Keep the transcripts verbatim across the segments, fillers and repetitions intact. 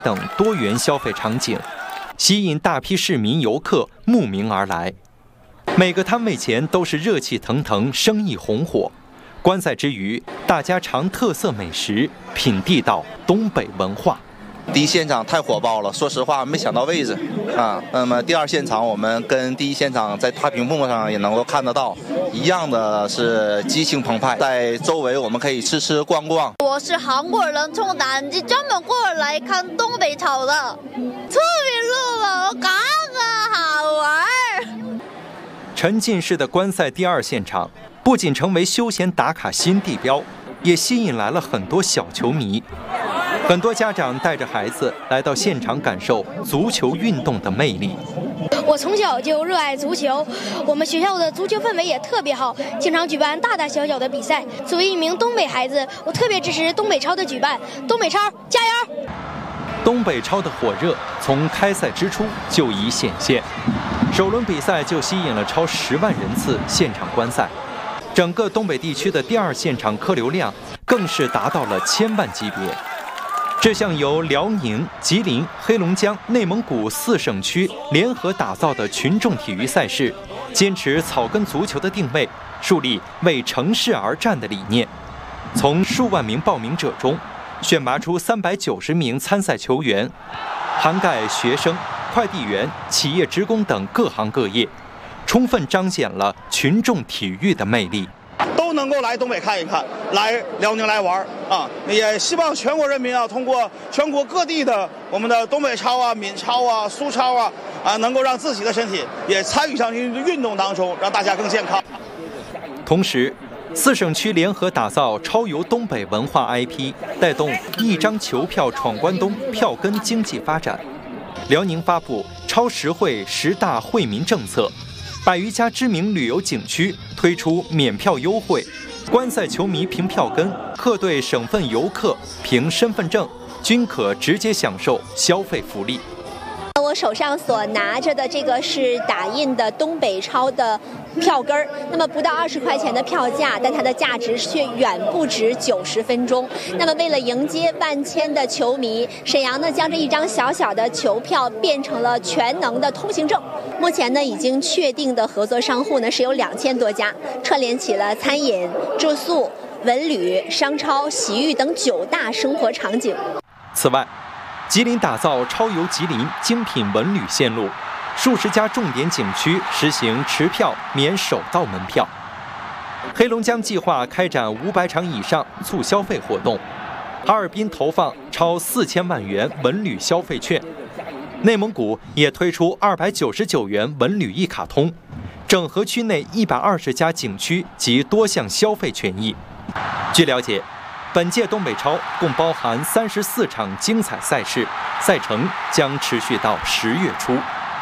等多元消费场景，吸引大批市民游客慕名而来。每个摊位前都是热气腾腾，生意红火。观赛之余，大家尝特色美食，品地道东北文化。 第一现场太火爆了，说实话没抢到位置啊。那么第二现场我们跟第一现场在大屏幕上也能够看得到，一样的是激情澎湃，在周围我们可以吃吃逛逛。 我是韩国人，从南极专门过来看东北草的，特别热闹，刚刚好玩。 沉浸式的观赛第二现场不仅成为休闲打卡新地标，也吸引来了很多小球迷。很多家长带着孩子来到现场，感受足球运动的魅力。 我从小就热爱足球，我们学校的足球氛围也特别好，经常举办大大小小的比赛。作为一名东北孩子，我特别支持东北超的举办。东北超加油！ 东北超的火热从开赛之初就已显现，首轮比赛就吸引了超十万人次现场观赛。整个东北地区的第二现场客流量更是达到了千万级别。这项由辽宁、吉林、黑龙江、内蒙古四省区联合打造的群众体育赛事，坚持草根足球的定位，树立为城市而战的理念。从数万名报名者中选拔出三百九十名参赛球员，涵盖学生、快递员、企业职工等各行各业，充分彰显了群众体育的魅力。 都能够来东北看一看，来辽宁来玩啊！也希望全国人民啊，通过全国各地的我们的东北超啊、闽超啊、苏超啊啊，能够让自己的身体也参与上运动当中，让大家更健康。 同时，四省区联合打造超游东北文化 I P， 带动一张球票闯关东票根经济发展。辽宁发布超实惠十大惠民政策。百余家知名旅游景区推出免票优惠，观赛球迷凭票根，客队省份游客凭身份证，均可直接享受消费福利。 我手上所拿着的这个是打印的东北超的票根儿，那么不到二十块钱的票价，但它的价值却远不止九十分钟。那么为了迎接万千的球迷，沈阳呢将这一张小小的球票变成了全能的通行证。目前呢已经确定的合作商户呢是有两千多家，串联起了餐饮、住宿、文旅、商超、洗浴等九大生活场景。 此外，吉林打造超游吉林精品文旅线路，数十家重点景区实行持票免首道门票。黑龙江计划开展五百场以上促消费活动，哈尔滨投放超四千万元文旅消费券，内蒙古也推出二百九十九元文旅一卡通，整合区内一百二十家景区及多项消费权益。据了解，本届东北超共包含三十四场精彩赛事，赛程将持续到十月初。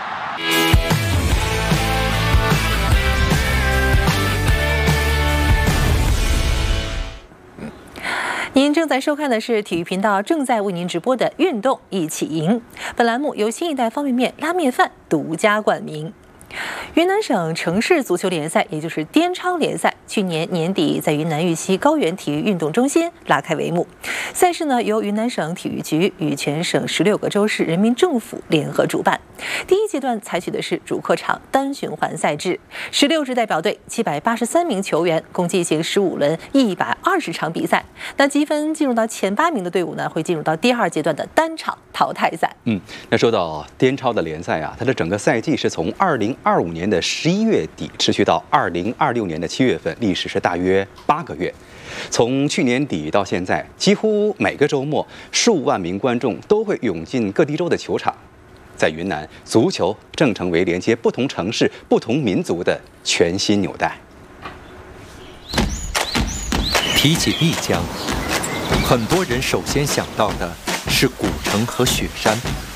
您正在收看的是体育频道正在为您直播的《运动一起赢》，本栏目由新一代方便面拉面饭独家冠名。云南省城市足球联赛，也就是滇超联赛，去年年底在云南玉溪高原体育运动中心拉开帷幕。赛事呢由云南省体育局与全省十六个州市人民政府联合主办。第一阶段采取的是主客场单循环赛制，十六支代表队七百八十三名球员共进行十五轮一百二十场比赛。那积分进入到前八名的队伍呢，会进入到第二阶段的单场淘汰赛。 嗯，那说到滇超的联赛啊，它的整个赛季是从二零二五年的十一月底持续到二零二六年的七月份，历时是大约八个月。从去年底到现在，几乎每个周末，数万名观众都会涌进各地州的球场。在云南，足球正成为连接不同城市、不同民族的全新纽带。 提起丽江，很多人首先想到的是古城和雪山。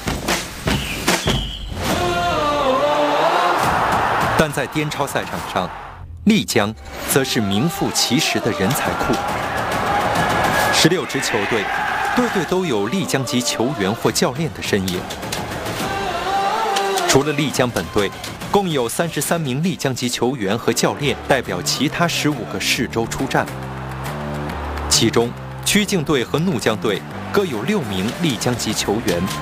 但在滇超赛场上，丽江则是名副其实的人才库。十六支球队，队队都有丽江籍球员或教练的身影。除了丽江本队，共有三十三名丽江籍球员和教练代表其他十五个市州出战。其中，曲靖队和怒江队各有六名丽江籍球员